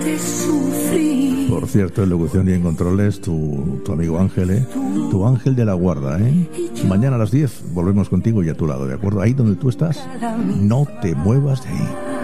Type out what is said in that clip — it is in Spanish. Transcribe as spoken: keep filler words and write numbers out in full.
Por cierto, en locución y en controles, tu, tu amigo Ángel, ¿eh? Tu ángel de la guarda, ¿eh? Mañana a las diez volvemos contigo y a tu lado, ¿de acuerdo? Ahí donde tú estás, no te muevas de ahí.